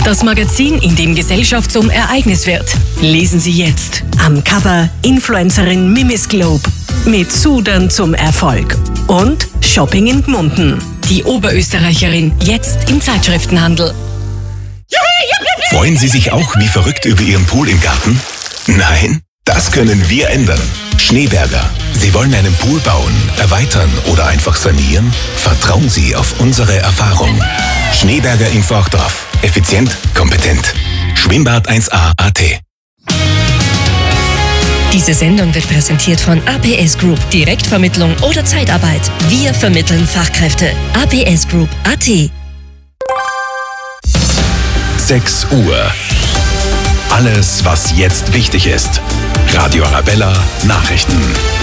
Das Magazin, in dem Gesellschaft zum Ereignis wird. Lesen Sie jetzt. Am Cover Influencerin Mimis Globe. Mit Sudern zum Erfolg. Und Shopping in Gmunden. Die Oberösterreicherin jetzt im Zeitschriftenhandel. Freuen Sie sich auch wie verrückt über Ihren Pool im Garten? Nein? Das können wir ändern. Schneeberger. Sie wollen einen Pool bauen, erweitern oder einfach sanieren? Vertrauen Sie auf unsere Erfahrung. Schneeberger in Forchdorf. Effizient, kompetent. Schwimmbad 1A.at. Diese Sendung wird präsentiert von APS Group. Direktvermittlung oder Zeitarbeit. Wir vermitteln Fachkräfte. APS Group.at. 6 Uhr. Alles, was jetzt wichtig ist. Radio Arabella Nachrichten.